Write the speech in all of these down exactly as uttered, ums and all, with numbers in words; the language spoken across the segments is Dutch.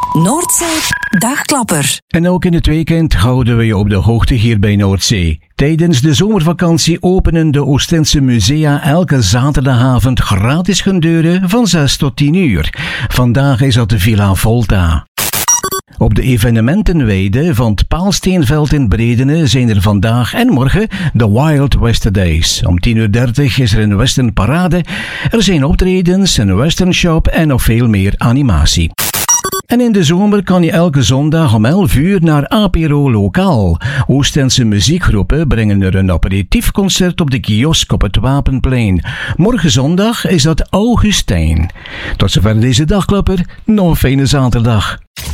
Noordzee Dagklapper. En ook in het weekend houden we je op de hoogte hier bij Noordzee. Tijdens de zomervakantie openen de Oostense musea elke zaterdagavond gratis hun deuren van zes tot tien uur. Vandaag is dat de Villa Volta. Op de evenementenweide van het Paalsteenveld in Bredene zijn er vandaag en morgen de Wild West Days. Om tien uur dertig is er een western parade. Er zijn optredens, een western shop en nog veel meer animatie. En in de zomer kan je elke zondag om elf uur naar Apero Lokaal. Oostense muziekgroepen brengen er een aperitiefconcert op de kiosk op het Wapenplein. Morgen zondag is dat Augustijn. Tot zover deze dagklapper. Nog een fijne zaterdag.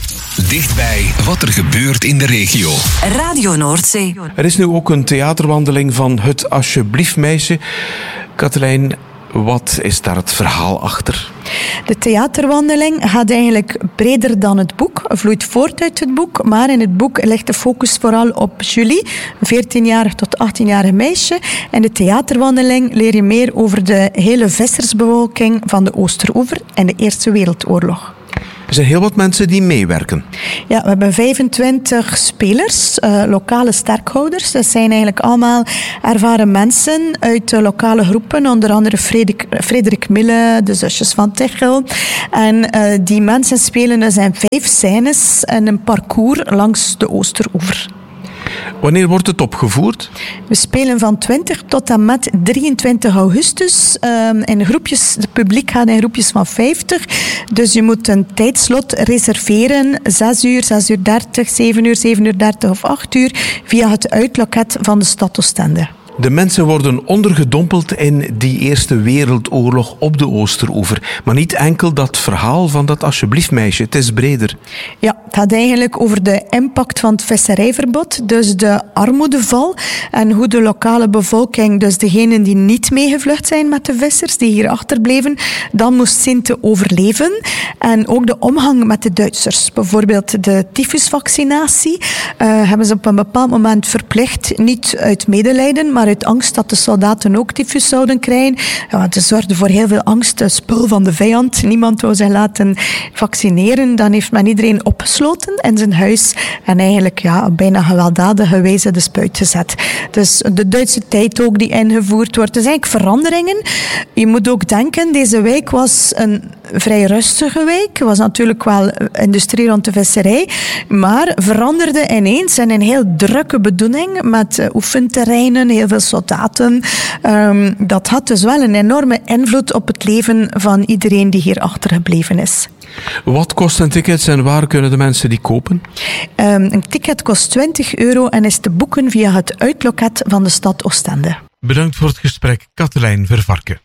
Dichtbij wat er gebeurt in de regio. Radio Noordzee. Er is nu ook een theaterwandeling van Het Alsjeblieft Meisje. Katelijn, wat is daar het verhaal achter? De theaterwandeling gaat eigenlijk breder dan het boek, vloeit voort uit het boek, maar in het boek ligt de focus vooral op Julie, een veertienjarig tot achttienjarig meisje. En de theaterwandeling leer je meer over de hele vissersbevolking van de Oosteroever en de Eerste Wereldoorlog. Er zijn heel wat mensen die meewerken. Ja, we hebben vijfentwintig spelers, uh, lokale sterkhouders. Dat zijn eigenlijk allemaal ervaren mensen uit de lokale groepen. Onder andere Frederik, Frederik Mille, de zusjes van Tichel. En uh, die mensen spelen dus in vijf scènes en een parcours langs de Oosteroever. Wanneer wordt het opgevoerd? We spelen van twintig tot en met drieëntwintig augustus. Um, in groepjes, het publiek gaat in groepjes van vijftig. Dus je moet een tijdslot reserveren. zes uur, zes uur dertig, zeven uur, zeven uur dertig of acht uur. Via het uitloket van de stad Oostende. De mensen worden ondergedompeld in die Eerste Wereldoorlog op de Oosteroever. Maar niet enkel dat verhaal van dat Alsjeblieft Meisje, het is breder. Ja, het gaat eigenlijk over de impact van het visserijverbod, dus de armoedeval en hoe de lokale bevolking, dus degenen die niet meegevlucht zijn met de vissers, die hier achterbleven, dan moest zien te overleven. En ook de omgang met de Duitsers. Bijvoorbeeld de tyfusvaccinatie uh, hebben ze op een bepaald moment verplicht, niet uit medelijden, maar uit angst dat de soldaten ook tyfus zouden krijgen. Ja, want het zorgde voor heel veel angst, de spul van de vijand. Niemand wou zich laten vaccineren. Dan heeft men iedereen opgesloten in zijn huis en eigenlijk ja, op bijna gewelddadige wijze de spuit gezet. Dus de Duitse tijd ook die ingevoerd wordt. Dus eigenlijk veranderingen. Je moet ook denken, deze wijk was een vrij rustige wijk. Het was natuurlijk wel industrie rond de visserij, maar veranderde ineens in een heel drukke bedoeling met uh, oefenterreinen, heel veel soldaten. Um, dat had dus wel een enorme invloed op het leven van iedereen die hier achtergebleven is. Wat kosten tickets en waar kunnen de mensen die kopen? Um, een ticket kost twintig euro en is te boeken via het uitloket van de stad Oostende. Bedankt voor het gesprek, Katelijn Vervarken.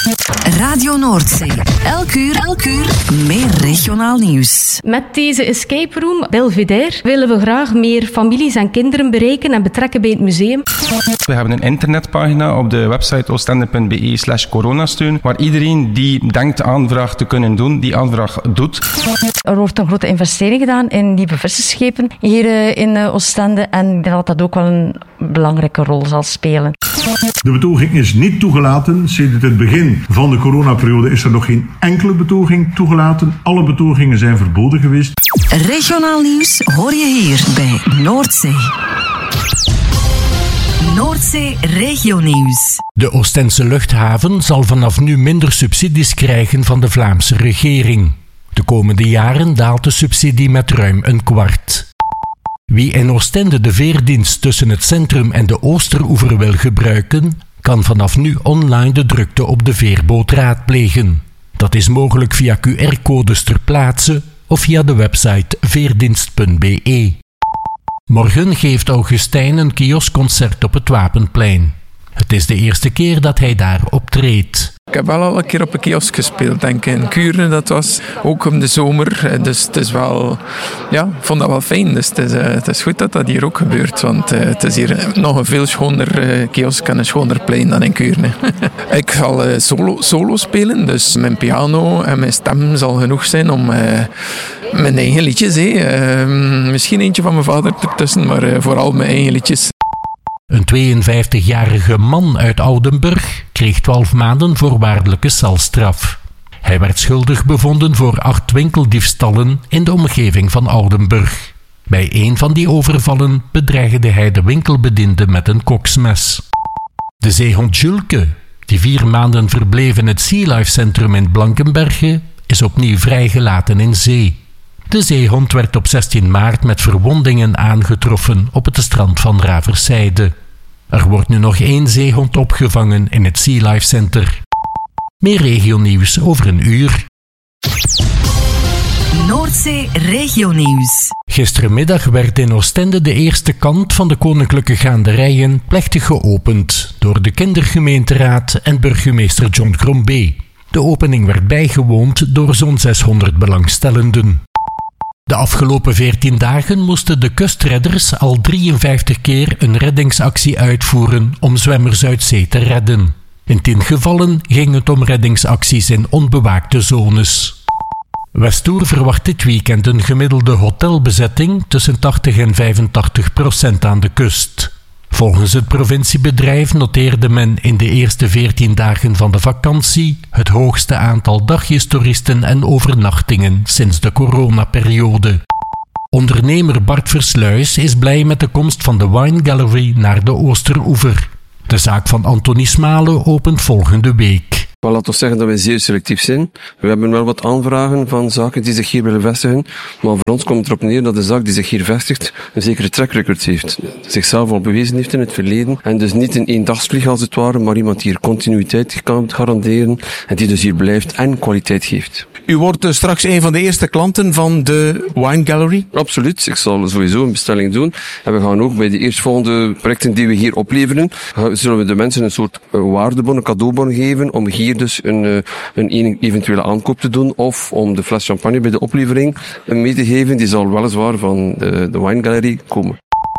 Radio Noordzee. Elk uur, elk uur meer regionaal nieuws. Met deze escape room, Belvedere, willen we graag meer families en kinderen bereiken en betrekken bij het museum. We hebben een internetpagina op de website oostende punt be slash coronasteun, waar iedereen die denkt de aanvraag te kunnen doen, die aanvraag doet. Er wordt een grote investering gedaan in nieuwe vissersschepen hier in Oostende en ik denk dat dat ook wel een belangrijke rol zal spelen. De betoging is niet toegelaten. Sinds het begin van de coronaperiode is er nog geen enkele betoging toegelaten. Alle betogingen zijn verboden geweest. Regionaal nieuws hoor je hier bij Noordzee. Noordzee Regionieuws. De Oostense luchthaven zal vanaf nu minder subsidies krijgen van de Vlaamse regering. De komende jaren daalt de subsidie met ruim een kwart. Wie in Oostende de veerdienst tussen het centrum en de Oosteroever wil gebruiken, kan vanaf nu online de drukte op de veerboot raadplegen. Dat is mogelijk via Q R-codes ter plaatse of via de website veerdienst punt be. Morgen geeft Augustijn een kioskconcert op het Wapenplein. Het is de eerste keer dat hij daar optreedt. Ik heb wel al een keer op een kiosk gespeeld, denk ik. In Kuurne, dat was ook in de zomer. Dus het is wel... Ja, ik vond dat wel fijn. Dus het is, uh, het is goed dat dat hier ook gebeurt. Want uh, het is hier nog een veel schoner uh, kiosk en een schoner plein dan in Kuurne. Ik zal uh, solo, solo spelen. Dus mijn piano en mijn stem zal genoeg zijn om... Uh, mijn eigen liedjes, hè. Uh, misschien eentje van mijn vader ertussen, maar uh, vooral mijn eigen liedjes. Een tweeënvijftigjarige man uit Oudenburg kreeg twaalf maanden voorwaardelijke celstraf. Hij werd schuldig bevonden voor acht winkeldiefstallen in de omgeving van Oudenburg. Bij een van die overvallen bedreigde hij de winkelbediende met een koksmes. De zeehond Julke, die vier maanden verbleef in het Sea Life Centrum in Blankenberge, is opnieuw vrijgelaten in zee. De zeehond werd op zestien maart met verwondingen aangetroffen op het strand van Raverszijde. Er wordt nu nog één zeehond opgevangen in het Sea Life Center. Meer regionieuws over een uur. Noordzee regionieuws. Gisterenmiddag werd in Oostende de eerste kant van de koninklijke gaanderijen plechtig geopend door de kindergemeenteraad en burgemeester John Crombé. De opening werd bijgewoond door zo'n zeshonderd belangstellenden. De afgelopen veertien dagen moesten de kustredders al drieënvijftig keer een reddingsactie uitvoeren om zwemmers uit zee te redden. In tien gevallen ging het om reddingsacties in onbewaakte zones. Westoer verwacht dit weekend een gemiddelde hotelbezetting tussen tachtig en vijfentachtig procent aan de kust. Volgens het provinciebedrijf noteerde men in de eerste veertien dagen van de vakantie het hoogste aantal dagjestoeristen en overnachtingen sinds de coronaperiode. Ondernemer Bart Versluis is blij met de komst van de Wine Gallery naar de Oosteroever. De zaak van Anthony Smale opent volgende week. Well, laat ons zeggen dat wij zeer selectief zijn. We hebben wel wat aanvragen van zaken die zich hier willen vestigen, maar voor ons komt het erop neer dat de zaak die zich hier vestigt een zekere track record heeft. Zichzelf al bewezen heeft in het verleden en dus niet een eendagsvlieg als het ware, maar iemand die hier continuïteit kan garanderen en die dus hier blijft en kwaliteit geeft. U wordt uh, straks een van de eerste klanten van de Wine Gallery? Absoluut. Ik zal sowieso een bestelling doen. En we gaan ook bij de eerstvolgende projecten die we hier opleveren, zullen we de mensen een soort uh, waardebon, een cadeaubon geven om hier dus een, uh, een eventuele aankoop te doen of om de fles champagne bij de oplevering mee te geven. Die zal weliswaar van de, de Wine Gallery komen.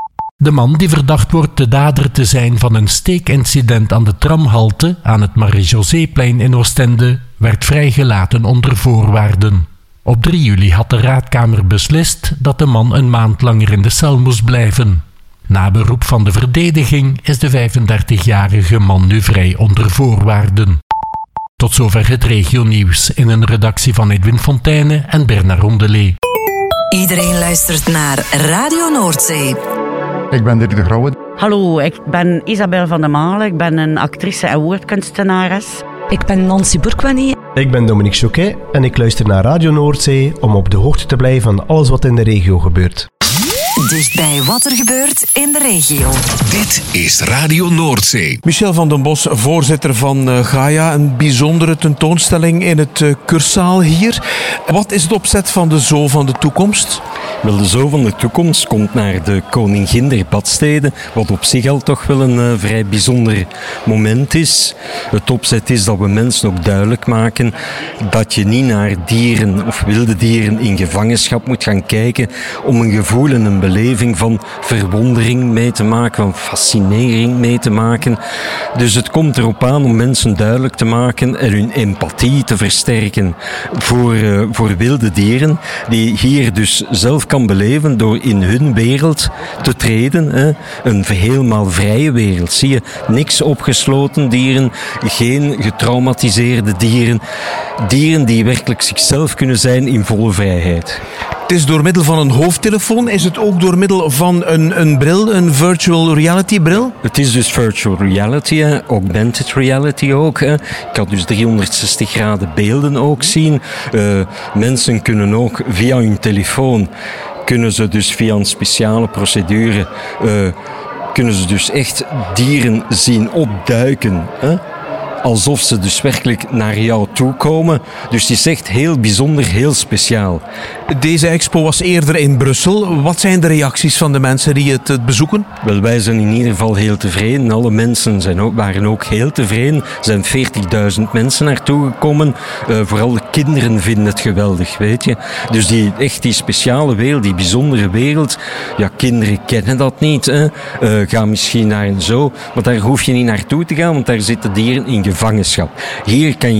De man die verdacht wordt de dader te zijn van een steekincident aan de tramhalte aan het Marie-Joséplein in Oostende werd vrijgelaten onder voorwaarden. Op drie juli had de raadkamer beslist dat de man een maand langer in de cel moest blijven. Na beroep van de verdediging is de vijfendertigjarige man nu vrij onder voorwaarden. Tot zover het regionieuws in een redactie van Edwin Fontaine en Bernard Rondelet. Iedereen luistert naar Radio Noordzee. Ik ben Dirk de Grauwe. Hallo, ik ben Isabel van der Malen. Ik ben een actrice en woordkunstenares. Ik ben Nancy Bourkwani. Ik ben Dominique Choquet en ik luister naar Radio Noordzee om op de hoogte te blijven van alles wat in de regio gebeurt. Dichtbij wat er gebeurt in de regio. Dit is Radio Noordzee. Michel van den Bos, voorzitter van uh, Gaia. Een bijzondere tentoonstelling in het uh, Cursaal hier. Wat is het opzet van de Zoo van de Toekomst? Wel, de Zoo van de Toekomst komt naar de Koningin der Badsteden, wat op zich al toch wel een uh, vrij bijzonder moment is. Het opzet is dat we mensen ook duidelijk maken dat je niet naar dieren of wilde dieren in gevangenschap moet gaan kijken om een gevoel en een beleving van verwondering mee te maken, van fascinering mee te maken. Dus het komt erop aan om mensen duidelijk te maken en hun empathie te versterken voor, uh, voor wilde dieren, die hier dus zelf kan beleven door in hun wereld te treden. Hè. Een helemaal vrije wereld. Zie je, niks opgesloten dieren, geen getraumatiseerde dieren. Dieren die werkelijk zichzelf kunnen zijn in volle vrijheid. Het is door middel van een hoofdtelefoon. Is het ook door middel van een, een bril, een virtual reality bril? Het is dus virtual reality, hè. Augmented reality ook. Hè. Ik kan dus driehonderdzestig graden beelden ook zien. Uh, mensen kunnen ook via hun telefoon, kunnen ze dus via een speciale procedure, uh, kunnen ze dus echt dieren zien opduiken, hè. Alsof ze dus werkelijk naar jou toe komen. Dus het is echt heel bijzonder, heel speciaal. Deze expo was eerder in Brussel. Wat zijn de reacties van de mensen die het, het bezoeken? Wel, wij zijn in ieder geval heel tevreden. Alle mensen zijn ook, waren ook heel tevreden. Er zijn veertigduizend mensen naartoe gekomen. Uh, vooral de kinderen vinden het geweldig, weet je. Dus die, echt die speciale wereld, die bijzondere wereld. Ja, kinderen kennen dat niet. Hè. Uh, ga misschien naar een zoo. Maar daar hoef je niet naartoe te gaan, want daar zitten dieren in gevangenschap. Hier kan je ze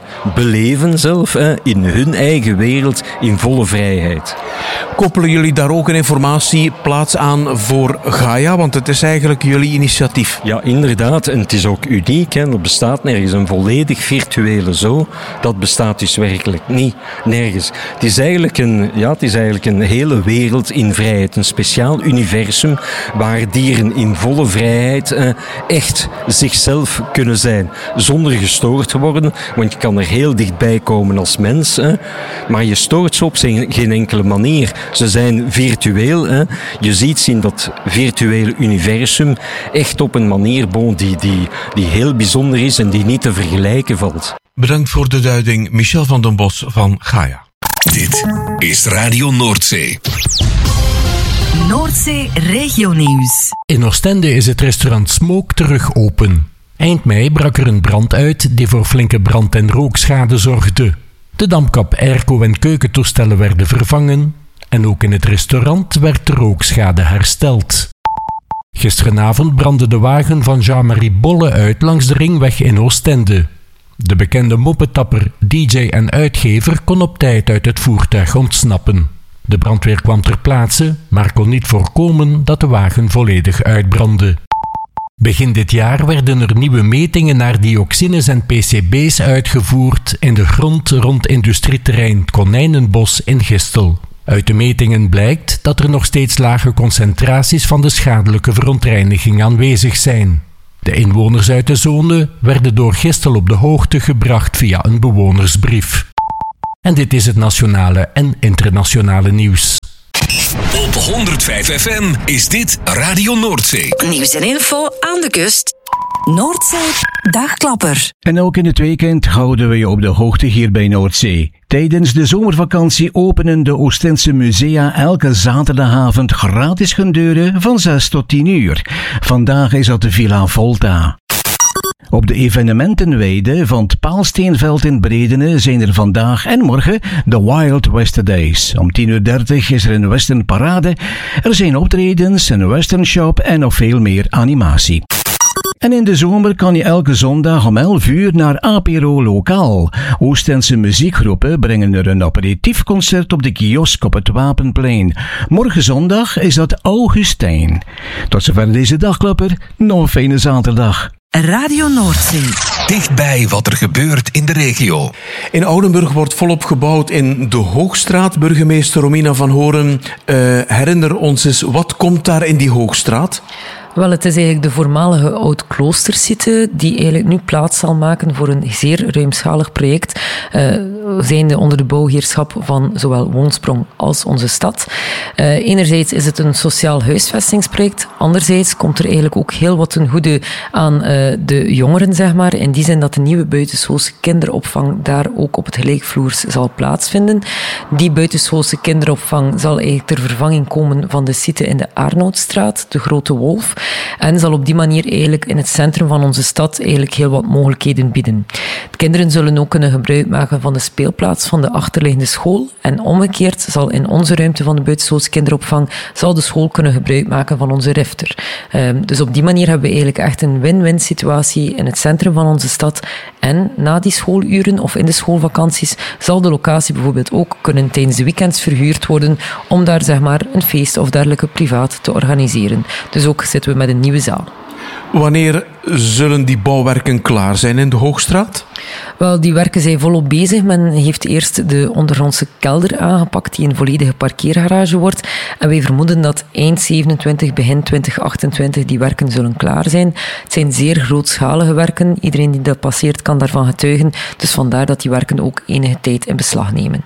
beleven zelf, hè, in hun eigen wereld, in volle vrijheid. Koppelen jullie daar ook een informatieplaats aan voor Gaia? Want het is eigenlijk jullie initiatief. Ja, inderdaad. En het is ook uniek. Hè. Er bestaat nergens een volledig virtuele zoo. Dat bestaat dus werkelijk niet. Nergens. Het is eigenlijk een, ja, het is eigenlijk een hele wereld in vrijheid. Een speciaal universum waar dieren in volle vrijheid eh, echt zichzelf kunnen zijn. Zonder gestoord te worden. Want je kan er heel dichtbij komen als mens. Hè. Maar je stoort ze op geen enkele manier. Ze zijn virtueel. Hè. Je ziet ze in dat virtuele universum echt op een manier bon, die, die, die heel bijzonder is en die niet te vergelijken valt. Bedankt voor de duiding, Michel van den Bos van Gaia. Dit is Radio Noordzee. Noordzee Regionieuws. In Oostende is het restaurant Smoke terug open. Eind mei brak er een brand uit die voor flinke brand- en rookschade zorgde. De dampkap, airco en keukentoestellen werden vervangen en ook in het restaurant werd de rookschade hersteld. Gisterenavond brandde de wagen van Jean-Marie Bolle uit langs de ringweg in Oostende. De bekende moppetapper, D J en uitgever kon op tijd uit het voertuig ontsnappen. De brandweer kwam ter plaatse, maar kon niet voorkomen dat de wagen volledig uitbrandde. Begin dit jaar werden er nieuwe metingen naar dioxines en P C B's uitgevoerd in de grond rond industrieterrein Konijnenbos in Gistel. Uit de metingen blijkt dat er nog steeds lage concentraties van de schadelijke verontreiniging aanwezig zijn. De inwoners uit de zone werden door Gistel op de hoogte gebracht via een bewonersbrief. En dit is het nationale en internationale nieuws. Op honderdvijf F M is dit Radio Noordzee. Nieuws en info aan de kust. Noordzee Dagklapper. En ook in het weekend houden we je op de hoogte hier bij Noordzee. Tijdens de zomervakantie openen de Oostense musea elke zaterdagavond gratis hun deuren van zes tot tien uur. Vandaag is dat de Villa Volta. Op de evenementenweide van het Paalsteenveld in Bredene zijn er vandaag en morgen de Wild West Days. Om tien uur dertig is er een western parade, er zijn optredens, een western shop en nog veel meer animatie. En in de zomer kan je elke zondag om elf uur naar Apero Lokaal. Oostense muziekgroepen brengen er een aperitiefconcert op de kiosk op het Wapenplein. Morgen zondag is dat Augustijn. Tot zover deze dagklapper. Nog een fijne zaterdag. Radio Noordzee. Dichtbij wat er gebeurt in de regio. In Oudenburg wordt volop gebouwd in de Hoogstraat. Burgemeester Romina van Horen, uh, herinner ons eens, wat komt daar in die Hoogstraat? Wel, het is eigenlijk de voormalige oud-kloostersite die eigenlijk nu plaats zal maken voor een zeer ruimschalig project, uh, zijnde onder de bouwheerschap van zowel Woonsprong als onze stad. Uh, enerzijds is het een sociaal huisvestingsproject, anderzijds komt er eigenlijk ook heel wat ten goede aan uh, de jongeren, zeg maar, in die zin dat de nieuwe buitenschoolse kinderopvang daar ook op het gelijkvloers zal plaatsvinden. Die buitenschoolse kinderopvang zal eigenlijk ter vervanging komen van de site in de Arnoudstraat, de Grote Wolf. En zal op die manier eigenlijk in het centrum van onze stad eigenlijk heel wat mogelijkheden bieden. De kinderen zullen ook kunnen gebruik maken van de speelplaats van de achterliggende school. En omgekeerd zal in onze ruimte van de buitenschoolse kinderopvang zal de school kunnen gebruik maken van onze rifter. Um, dus op die manier hebben we eigenlijk echt een win-win situatie in het centrum van onze stad. En na die schooluren of in de schoolvakanties zal de locatie bijvoorbeeld ook kunnen tijdens de weekends verhuurd worden om daar zeg maar een feest of dergelijke privaat te organiseren. Dus ook zitten we met een nieuwe zaal. Wanneer zullen die bouwwerken klaar zijn in de Hoogstraat? Wel, die werken zijn volop bezig. Men heeft eerst de ondergrondse kelder aangepakt, die een volledige parkeergarage wordt. En wij vermoeden dat eind zevenentwintig, begin twintig achtentwintig die werken zullen klaar zijn. Het zijn zeer grootschalige werken. Iedereen die dat passeert kan daarvan getuigen. Dus vandaar dat die werken ook enige tijd in beslag nemen.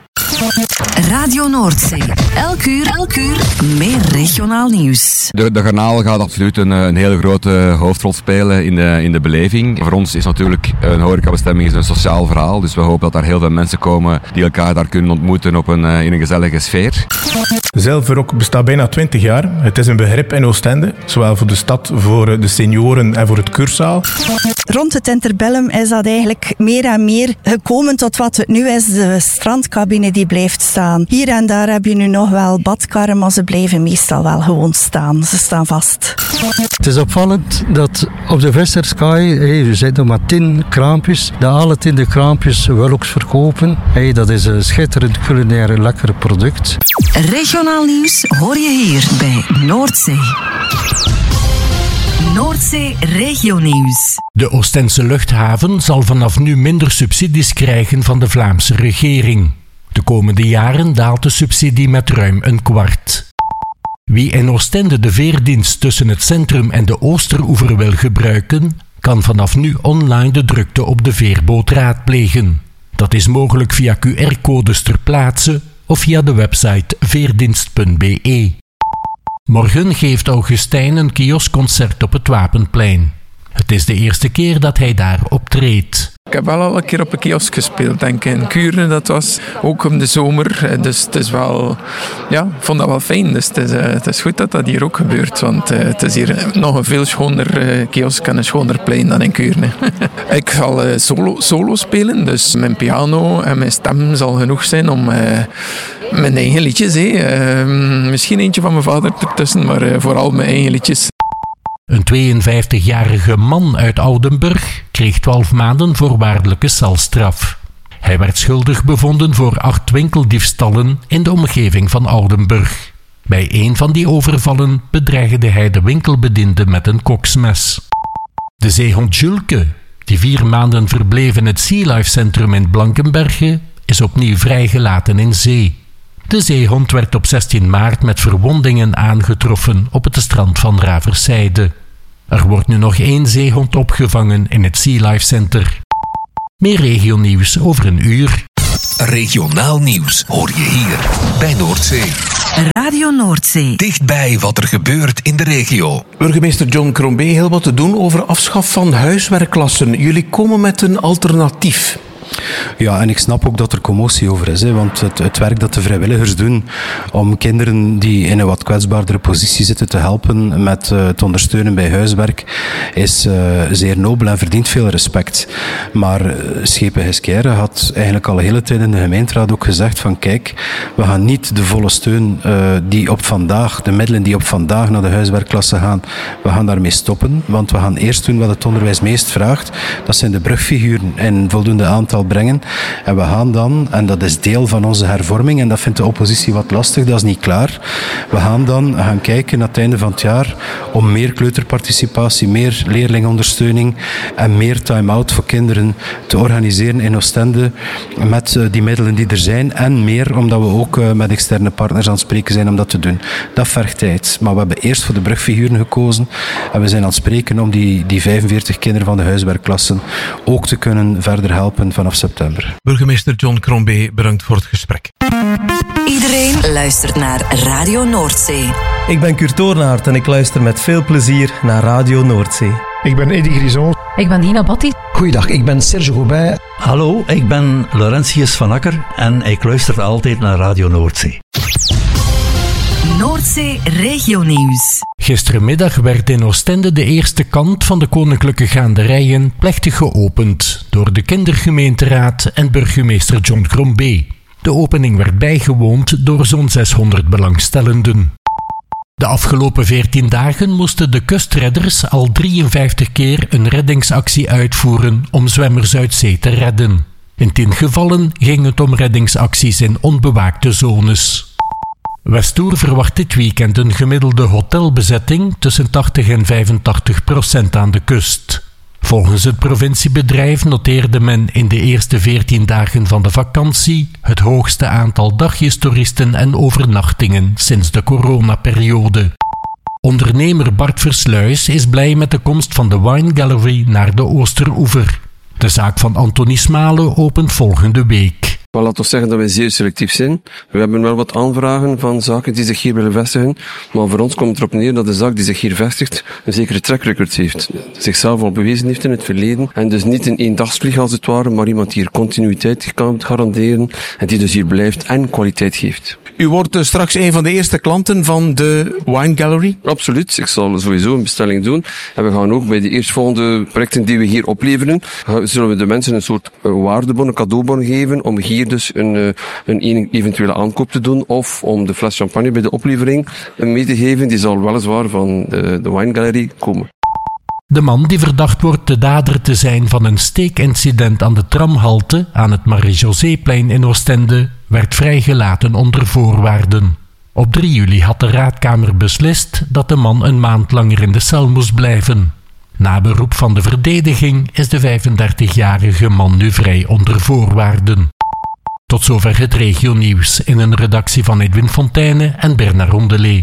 Radio Noordzee. Elk uur, elk uur meer regionaal nieuws. De, de garnaal gaat absoluut een, een hele grote hoofdrol spelen in de, in de beleving. Voor ons is natuurlijk een horecabestemming is een sociaal verhaal. Dus we hopen dat daar heel veel mensen komen die elkaar daar kunnen ontmoeten op een, in een gezellige sfeer. Zeilverrok bestaat bijna twintig jaar. Het is een begrip in Oostende, zowel voor de stad, voor de senioren en voor het Cursaal. Rond het interbellum is dat eigenlijk meer en meer gekomen tot wat het nu is, de strandcabine die blijft staan. Hier en daar heb je nu nog wel badkarren, maar ze blijven meestal wel gewoon staan. Ze staan vast. Het is opvallend dat op de Westerskaai, hey, er zijn nog maar tien kraampjes, dat alle tien de kraampjes Wellux verkopen. Hey, dat is een schitterend culinair lekker product. Regionaal nieuws hoor je hier bij Noordzee. Noordzee Regionieuws. De Oostense luchthaven zal vanaf nu minder subsidies krijgen van de Vlaamse regering. De komende jaren daalt de subsidie met ruim een kwart. Wie in Oostende de veerdienst tussen het centrum en de Oosteroever wil gebruiken, kan vanaf nu online de drukte op de veerboot raadplegen. Dat is mogelijk via Q R-codes ter plaatse of via de website veerdienst punt b e. Morgen geeft Augustijn een kioskconcert op het Wapenplein. Het is de eerste keer dat hij daar optreedt. Ik heb wel al een keer op een kiosk gespeeld, denk ik. In Kuurne, dat was ook in de zomer. Dus het is wel... Ja, ik vond dat wel fijn. Dus het is, uh, het is goed dat dat hier ook gebeurt. Want uh, het is hier nog een veel schoner uh, kiosk en een schoner plein dan in Kuurne. Ik zal uh, solo, solo spelen. Dus mijn piano en mijn stem zal genoeg zijn om... Uh, mijn eigen liedjes, hè. Uh, misschien eentje van mijn vader ertussen, maar uh, vooral mijn eigen liedjes. Een tweeënvijftigjarige man uit Oudenburg kreeg twaalf maanden voorwaardelijke celstraf. Hij werd schuldig bevonden voor acht winkeldiefstallen in de omgeving van Oudenburg. Bij een van die overvallen bedreigde hij de winkelbediende met een koksmes. De zeehond Julke, die vier maanden verbleef in het Sea Life Centrum in Blankenberge, is opnieuw vrijgelaten in zee. De zeehond werd op zestien maart met verwondingen aangetroffen op het strand van Raverszijde. Er wordt nu nog één zeehond opgevangen in het Sea Life Center. Meer regionieuws over een uur. Regionaal nieuws hoor je hier bij Noordzee. Radio Noordzee. Dichtbij wat er gebeurt in de regio. Burgemeester John Crombie, heel wat te doen over afschaf van huiswerkklassen. Jullie komen met een alternatief. Ja, en ik snap ook dat er commotie over is. Hè, want het, het werk dat de vrijwilligers doen om kinderen die in een wat kwetsbaardere positie zitten te helpen met uh, te ondersteunen bij huiswerk, is uh, zeer nobel en verdient veel respect. Maar uh, Schepen Giskeire had eigenlijk al de hele tijd in de gemeenteraad ook gezegd van kijk, we gaan niet de volle steun uh, die op vandaag, de middelen die op vandaag naar de huiswerkklassen gaan, we gaan daarmee stoppen. Want we gaan eerst doen wat het onderwijs meest vraagt. Dat zijn de brugfiguren in voldoende aantal brengen. En we gaan dan, en dat is deel van onze hervorming, en dat vindt de oppositie wat lastig, dat is niet klaar. We gaan dan gaan kijken aan het einde van het jaar om meer kleuterparticipatie, meer leerlingondersteuning en meer time-out voor kinderen te organiseren in Oostende met uh, die middelen die er zijn en meer omdat we ook uh, met externe partners aan het spreken zijn om dat te doen. Dat vergt tijd. Maar we hebben eerst voor de brugfiguren gekozen en we zijn aan het spreken om die, die vijfenveertig kinderen van de huiswerkklassen ook te kunnen verder helpen vanaf september. Burgemeester John Crombie, bedankt voor het gesprek. Iedereen luistert naar Radio Noordzee. Ik ben Kurt Toornaert en ik luister met veel plezier naar Radio Noordzee. Ik ben Eddy Grison. Ik ben Dina Batti. Goeiedag, ik ben Serge Goubin. Hallo, ik ben Laurentius van Akker en ik luister altijd naar Radio Noordzee. Noordzee Regionieuws. Gisterenmiddag werd in Oostende de eerste kant van de koninklijke gaanderijen plechtig geopend door de kindergemeenteraad en burgemeester John Crombie. De opening werd bijgewoond door zo'n zeshonderd belangstellenden. De afgelopen veertien dagen moesten de kustredders al drieënvijftig keer een reddingsactie uitvoeren om zwemmers uit zee te redden. In tien gevallen ging het om reddingsacties in onbewaakte zones. Westoer verwacht dit weekend een gemiddelde hotelbezetting tussen tachtig en vijfentachtig procent aan de kust. Volgens het provinciebedrijf noteerde men in de eerste veertien dagen van de vakantie het hoogste aantal dagjestoeristen en overnachtingen sinds de coronaperiode. Ondernemer Bart Versluis is blij met de komst van de Wine Gallery naar de Oosteroever. De zaak van Anthony Smale opent volgende week. Maar laten we zeggen dat wij zeer selectief zijn. We hebben wel wat aanvragen van zaken die zich hier willen vestigen. Maar voor ons komt het erop neer dat de zaak die zich hier vestigt een zekere track record heeft. Zichzelf al bewezen heeft in het verleden. En dus niet een eendagsvlieg als het ware, maar iemand die hier continuïteit kan garanderen. En die dus hier blijft en kwaliteit geeft. U wordt uh, straks een van de eerste klanten van de Wine Gallery? Absoluut. Ik zal sowieso een bestelling doen. En we gaan ook bij de eerstvolgende projecten die we hier opleveren, zullen we de mensen een soort uh, waardebon, een cadeaubon geven, om hier dus een, uh, een eventuele aankoop te doen, of om de fles champagne bij de oplevering mee te geven. Die zal weliswaar van de, de Wine Gallery komen. De man die verdacht wordt de dader te zijn van een steekincident aan de tramhalte aan het Marie-Joséplein in Oostende werd vrijgelaten onder voorwaarden. Op drie juli had de raadkamer beslist dat de man een maand langer in de cel moest blijven. Na beroep van de verdediging is de vijfendertigjarige man nu vrij onder voorwaarden. Tot zover het regionieuws in een redactie van Edwin Fontaine en Bernard Rondelet.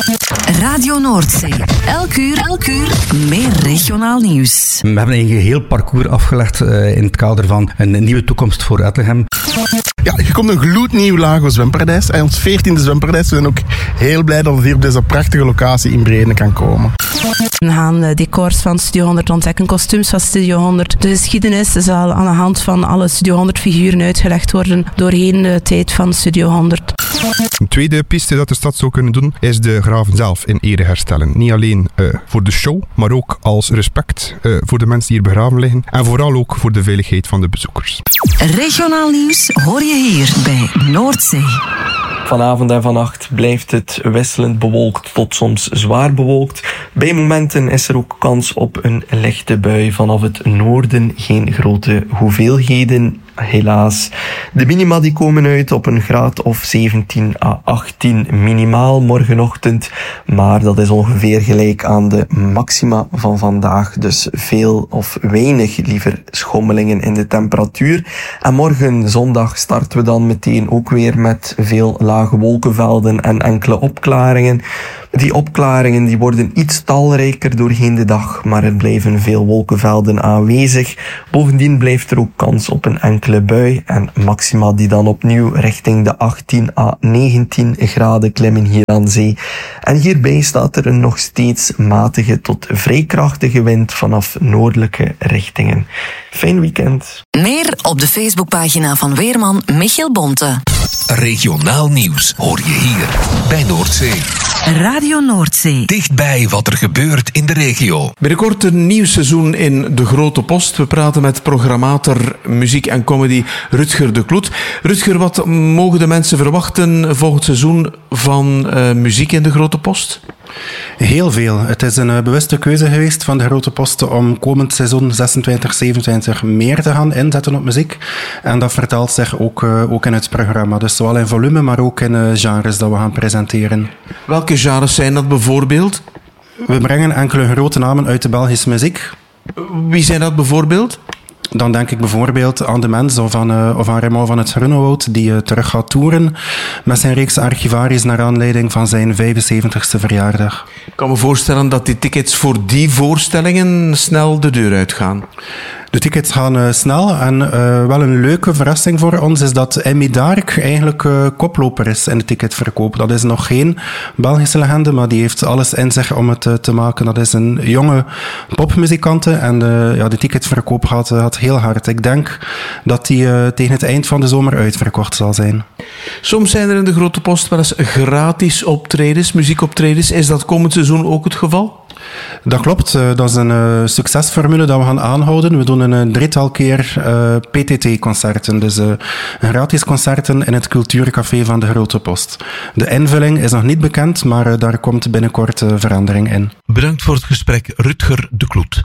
Radio Noordzee. Elk uur, elk uur meer regionaal nieuws. We hebben een geheel parcours afgelegd uh, in het kader van een nieuwe toekomst voor Ettelgem. Ja, je komt een gloednieuw Lago zwemparadijs. En ons veertiende zwemparadijs. We zijn ook heel blij dat het hier op deze prachtige locatie in Breeden kan komen. We gaan de decors van Studio honderd ontdekken, kostuums van Studio honderd. De geschiedenis zal aan de hand van alle Studio honderd figuren uitgelegd worden doorheen de tijd van Studio honderd. Een tweede piste dat de stad zou kunnen doen is de graven zelf in ere herstellen. Niet alleen uh, voor de show, maar ook als respect uh, voor de mensen die hier begraven liggen en vooral ook voor de veiligheid van de bezoekers. Regionaal nieuws hoor je hier bij Noordzee. Vanavond en vannacht blijft het wisselend bewolkt tot soms zwaar bewolkt. Bij momenten is er ook kans op een lichte bui vanaf het noorden. Geen grote hoeveelheden, helaas. De minima die komen uit op een graad of zeventien à achttien minimaal morgenochtend. Maar dat is ongeveer gelijk aan de maxima van vandaag. Dus veel of weinig liever schommelingen in de temperatuur. En morgen zondag starten we dan meteen ook weer met veel lage wolkenvelden en enkele opklaringen. Die opklaringen die worden iets talrijker doorheen de dag, maar er blijven veel wolkenvelden aanwezig. Bovendien blijft er ook kans op een enkele bui en maxima die dan opnieuw richting de achttien à negentien graden klimmen hier aan zee. En hierbij staat er een nog steeds matige tot vrij krachtige wind vanaf noordelijke richtingen. Fijn weekend. Meer op de Facebookpagina van weerman Michiel Bonte. Regionaal nieuws hoor je hier bij Noordzee. Radio Noordzee. Dichtbij wat er gebeurt in de regio. Binnenkort een nieuw seizoen in De Grote Post. We praten met programmator muziek en comedy Rutger de Kloet. Rutger, wat mogen de mensen verwachten volgend seizoen van uh, muziek in De Grote Post? Heel veel. Het is een uh, bewuste keuze geweest van De Grote Post om komend seizoen zesentwintig zevenentwintig meer te gaan inzetten op muziek. En dat vertaalt zich ook, uh, ook in het programma. Dus zowel in volume, maar ook in uh, genres dat we gaan presenteren. Welke genres zijn dat bijvoorbeeld? We brengen enkele grote namen uit de Belgische muziek. Wie zijn dat bijvoorbeeld? Dan denk ik bijvoorbeeld aan de mens of aan, uh, of aan Raymond van het Groenewoud, die uh, terug gaat toeren met zijn reeks archivaries naar aanleiding van zijn vijfenzeventigste verjaardag. Ik kan me voorstellen dat die tickets voor die voorstellingen snel de deur uitgaan. De tickets gaan uh, snel en uh, wel een leuke verrassing voor ons is dat Emmy Dark eigenlijk uh, koploper is in de ticketverkoop. Dat is nog geen Belgische legende, maar die heeft alles in zich om het uh, te maken. Dat is een jonge popmuzikante en uh, ja, de ticketverkoop gaat, uh, gaat heel hard. Ik denk dat die uh, tegen het eind van de zomer uitverkocht zal zijn. Soms zijn er in De Grote Post wel eens gratis optredens, muziekoptredens. Is dat komend seizoen ook het geval? Dat klopt. Dat is een uh, succesformule dat we gaan aanhouden. We doen een drietal keer uh, P T T-concerten. Dus uh, gratis concerten in het Cultuurcafé van De Grote Post. De invulling is nog niet bekend, maar uh, daar komt binnenkort uh, verandering in. Bedankt voor het gesprek, Rutger de Kloet.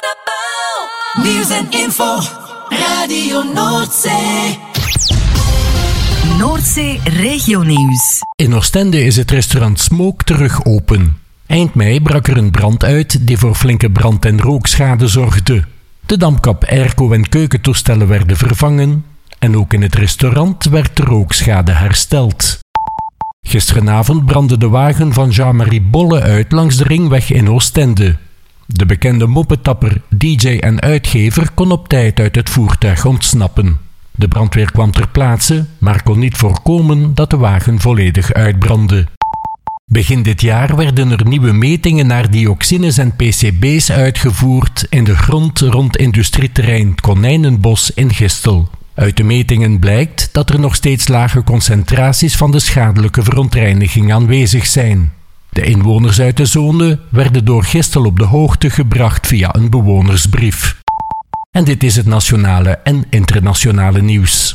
Nieuws en info, Radio Noordzee. Noordzee Regionieuws. In Oostende is het restaurant Smoke terug open. Eind mei brak er een brand uit die voor flinke brand- en rookschade zorgde. De dampkap, airco en keukentoestellen werden vervangen en ook in het restaurant werd de rookschade hersteld. Gisterenavond brandde de wagen van Jean-Marie Bolle uit langs de ringweg in Oostende. De bekende moppetapper, D J en uitgever kon op tijd uit het voertuig ontsnappen. De brandweer kwam ter plaatse, maar kon niet voorkomen dat de wagen volledig uitbrandde. Begin dit jaar werden er nieuwe metingen naar dioxines en P C B's uitgevoerd in de grond rond industrieterrein Konijnenbos in Gistel. Uit de metingen blijkt dat er nog steeds lage concentraties van de schadelijke verontreiniging aanwezig zijn. De inwoners uit de zone werden door Gistel op de hoogte gebracht via een bewonersbrief. En dit is het nationale en internationale nieuws.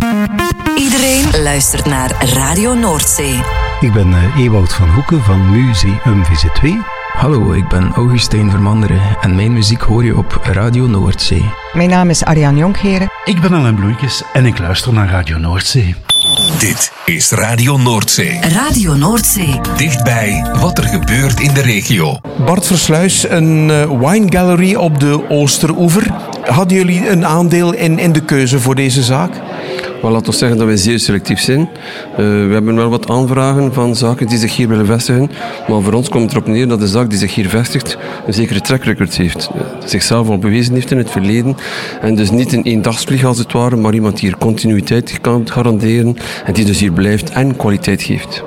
Iedereen luistert naar Radio Noordzee. Ik ben uh, Ewout van Hoeken van Museum V Z twee. Hallo, ik ben Augustijn Vermanderen en mijn muziek hoor je op Radio Noordzee. Mijn naam is Ariane Jonkheren. Ik ben Alain Bloeikes en ik luister naar Radio Noordzee. Dit is Radio Noordzee. Radio Noordzee. Dichtbij wat er gebeurt in de regio. Bart Versluis, een uh, wine gallery op de Oosteroever. Hadden jullie een aandeel in, in de keuze voor deze zaak? Wel, laten we zeggen dat wij zeer selectief zijn. Uh, we hebben wel wat aanvragen van zaken die zich hier willen vestigen. Maar voor ons komt het erop neer dat de zaak die zich hier vestigt een zekere track record heeft. Uh, zichzelf al bewezen heeft in het verleden. En dus niet een eendagsvlieg als het ware, maar iemand die hier continuïteit kan garanderen. En die dus hier blijft en kwaliteit geeft.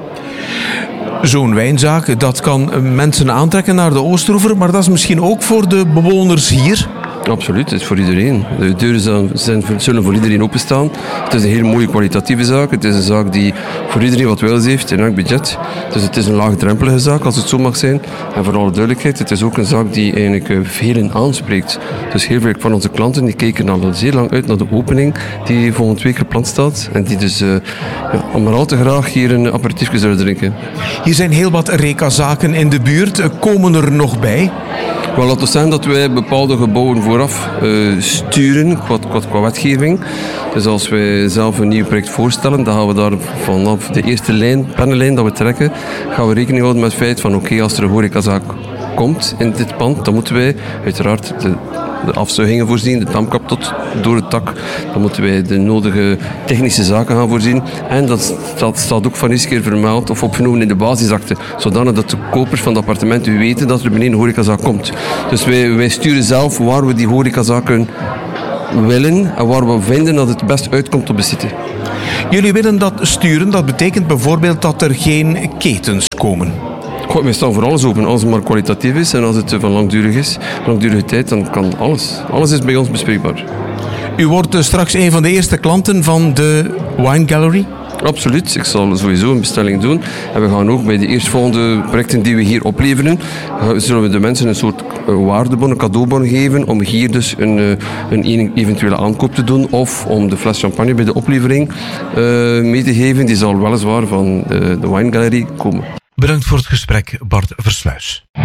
Zo'n wijnzaak, dat kan mensen aantrekken naar de Oosteroever, maar dat is misschien ook voor de bewoners hier? Absoluut, het is voor iedereen. De deuren zijn, zullen voor iedereen openstaan. Het is een hele mooie kwalitatieve zaak. Het is een zaak die voor iedereen wat wils heeft in elk budget. Dus het is een laagdrempelige zaak, als het zo mag zijn. En voor alle duidelijkheid, het is ook een zaak die eigenlijk velen aanspreekt. Dus heel veel van onze klanten die kijken al zeer lang uit naar de opening die volgende week gepland staat. En die dus uh, ja, maar al te graag hier een aperitiefje zullen drinken. Hier zijn heel wat Reka-zaken in de buurt. Komen er nog bij? Wel, laten we zeggen dat wij bepaalde gebouwen vooraf uh, sturen qua, qua, qua wetgeving. Dus als wij zelf een nieuw project voorstellen, dan gaan we daar vanaf de eerste lijn, pennenlijn dat we trekken, gaan we rekening houden met het feit van oké, okay, als er een horecazaak komt in dit pand, dan moeten wij uiteraard de, de afzuigingen voorzien, de dampkap tot door het dak. Dan moeten wij de nodige technische zaken gaan voorzien. En dat, dat staat ook van eens keer vermeld of opgenomen in de basisakte, zodanig dat de kopers van het appartement weten dat er beneden een horecazaak komt. Dus wij, wij sturen zelf waar we die horecazaken willen en waar we vinden dat het het best uitkomt op de site. Jullie willen dat sturen, dat betekent bijvoorbeeld dat er geen ketens komen. Goh, wij staan voor alles open. Als het maar kwalitatief is en als het van langdurig is, langdurige tijd, dan kan alles. Alles is bij ons bespreekbaar. U wordt straks een van de eerste klanten van de Wine Gallery? Absoluut. Ik zal sowieso een bestelling doen. En we gaan ook bij de eerstvolgende projecten die we hier opleveren, zullen we de mensen een soort waardebon, een cadeaubon geven om hier dus een, een eventuele aankoop te doen of om de fles champagne bij de oplevering uh, mee te geven. Die zal weliswaar van de, de Wine Gallery komen. Bedankt voor het gesprek, Bart Versluis.